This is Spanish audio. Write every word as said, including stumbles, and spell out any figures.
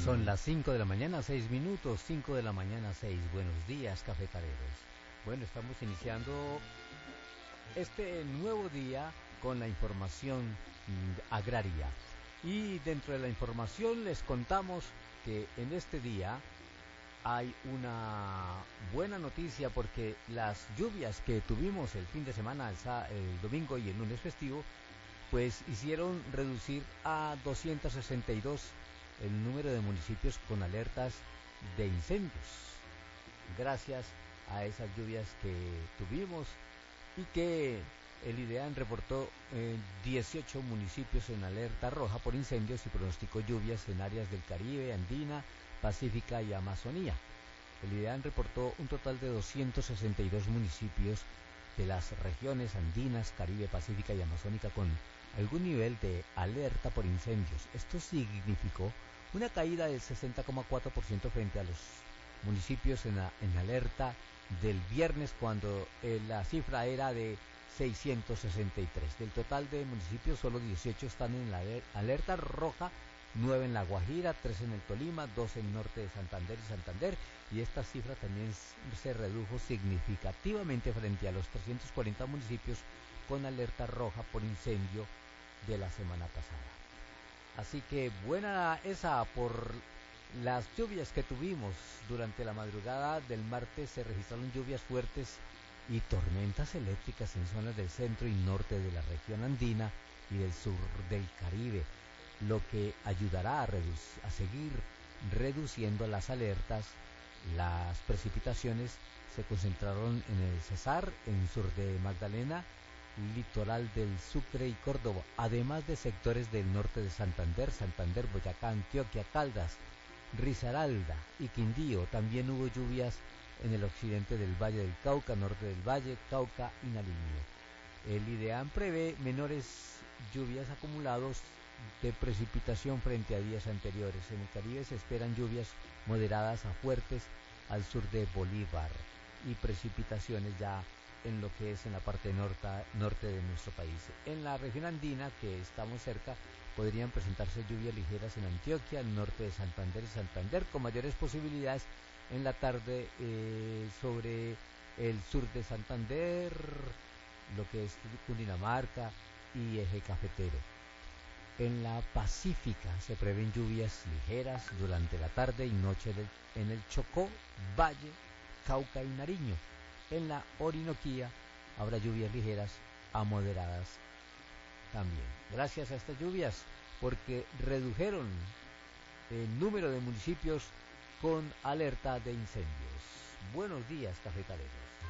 Son las cinco de la mañana, seis minutos, cinco de la mañana, seis. Buenos días, cafetaleros. Bueno, estamos iniciando este nuevo día con la información agraria. Y dentro de la información les contamos que en este día hay una buena noticia porque las lluvias que tuvimos el fin de semana, el, el domingo y el lunes festivo, pues hicieron reducir a doscientos sesenta y dos el número de municipios con alertas de incendios, gracias a esas lluvias que tuvimos y que el IDEAN reportó eh, dieciocho municipios en alerta roja por incendios y pronosticó lluvias en áreas del Caribe, Andina, Pacífica y Amazonía. El IDEAN reportó un total de doscientos sesenta y dos municipios de las regiones andinas, Caribe, Pacífica y Amazónica con algún nivel de alerta por incendios. Esto significó una caída del sesenta coma cuatro por ciento frente a los municipios en, la, en alerta del viernes, cuando eh, la cifra era de seiscientos sesenta y tres. Del total de municipios, solo dieciocho están en la alerta roja, nueve en La Guajira, tres en el Tolima, dos en el norte de Santander y Santander, y esta cifra también se redujo significativamente frente a los trescientos cuarenta municipios con alerta roja por incendio de la semana pasada. Así que buena esa por las lluvias que tuvimos. Durante la madrugada del martes se registraron lluvias fuertes y tormentas eléctricas en zonas del centro y norte de la región andina y del sur del Caribe, lo que ayudará a, reduc- a seguir reduciendo las alertas. Las precipitaciones se concentraron en el Cesar, en sur de Magdalena, litoral del Sucre y Córdoba, además de sectores del norte de Santander, Santander, Boyacá, Antioquia, Caldas, Risaralda y Quindío. También hubo lluvias en el occidente del Valle del Cauca, norte del Valle, Cauca y Nariño. El IDEAN prevé menores lluvias acumulados de precipitación frente a días anteriores. En el Caribe se esperan lluvias moderadas a fuertes al sur de Bolívar y precipitaciones ya en lo que es en la parte norte, norte de nuestro país. En la región andina, que estamos cerca, podrían presentarse lluvias ligeras en Antioquia, el norte de Santander y Santander, con mayores posibilidades en la tarde eh, sobre el sur de Santander, lo que es Cundinamarca y eje cafetero. En la Pacífica se prevén lluvias ligeras durante la tarde y noche del, en el Chocó, Valle, Cauca y Nariño. En la Orinoquía habrá lluvias ligeras a moderadas también. Gracias a estas lluvias, porque redujeron el número de municipios con alerta de incendios. Buenos días, cafetaleros.